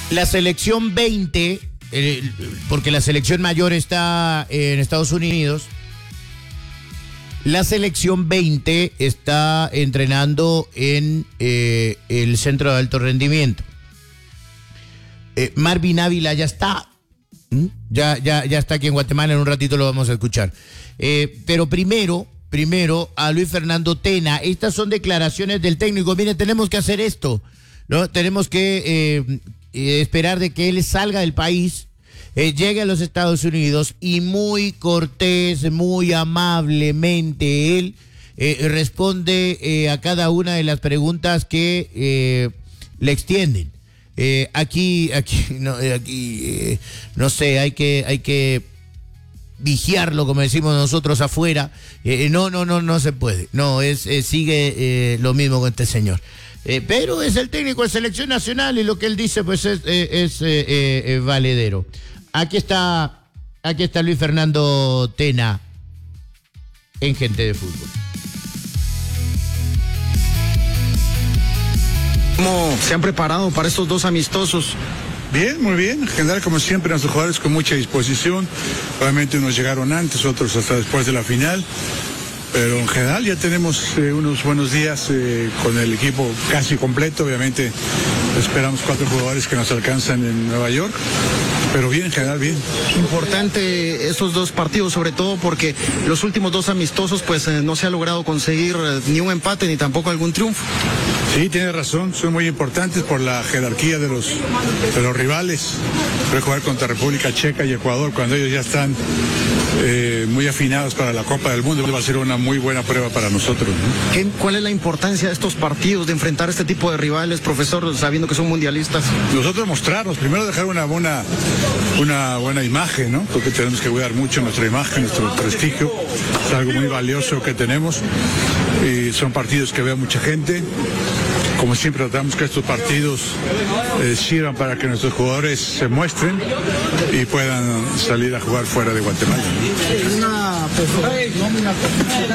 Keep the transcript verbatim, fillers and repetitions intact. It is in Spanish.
La selección veinte, eh, porque la selección mayor está en Estados Unidos, la selección veinte está entrenando en eh, el centro de alto rendimiento. Eh, Marvin Ávila ya está, ¿Mm? ya, ya, ya está aquí en Guatemala, en un ratito lo vamos a escuchar. Eh, pero primero, primero a Luis Fernando Tena. Estas son declaraciones del técnico. Mire, tenemos que hacer esto, ¿no? Tenemos que eh, eh, esperar de que él salga del país, eh, llegue a los Estados Unidos y muy cortés, muy amablemente él eh, responde eh, a cada una de las preguntas que eh, le extienden. Eh, aquí, aquí, no, aquí, eh, no sé, hay que, hay que vigiarlo, como decimos nosotros afuera. Eh, no, no, no, no se puede. No, es, eh, sigue eh, lo mismo con este señor. Eh, pero es el técnico de selección nacional y lo que él dice, pues es, eh, es eh, eh, valedero. Aquí está, aquí está Luis Fernando Tena en Gente de Fútbol. ¿Cómo se han preparado para estos dos amistosos? Bien, muy bien. En general, como siempre, nuestros jugadores con mucha disposición. Obviamente unos llegaron antes, otros hasta después de la final. Pero en general ya tenemos eh, unos buenos días eh, con el equipo casi completo. Obviamente esperamos cuatro jugadores que nos alcanzan en Nueva York. Pero bien, en general, bien. Importante estos dos partidos, sobre todo porque los últimos dos amistosos pues eh, no se ha logrado conseguir eh, ni un empate ni tampoco algún triunfo. Sí, tiene razón, son muy importantes por la jerarquía de los, de los rivales. Voy a jugar contra República Checa y Ecuador cuando ellos ya están eh, muy afinados para la Copa del Mundo. Va a ser una muy buena prueba para nosotros, ¿no? ¿Qué, ¿Cuál es la importancia de estos partidos, de enfrentar este tipo de rivales, profesor, sabiendo que son mundialistas? Nosotros mostrarnos, primero dejar una buena, una buena imagen, ¿no? Porque tenemos que cuidar mucho nuestra imagen, nuestro prestigio. Es algo muy valioso que tenemos. Y son partidos que vea mucha gente. Como siempre tratamos que estos partidos eh, sirvan para que nuestros jugadores se muestren y puedan salir a jugar fuera de Guatemala. Una